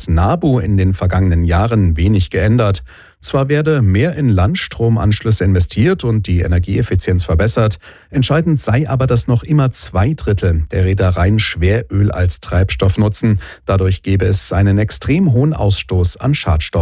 das NABU in den vergangenen Jahren wenig geändert. Zwar werde mehr in Landstromanschlüsse investiert und die Energieeffizienz verbessert, entscheidend sei aber, dass noch immer 2/3 der Reedereien Schweröl als Treibstoff nutzen. Dadurch gebe es einen extrem hohen Ausstoß an Schadstoffen.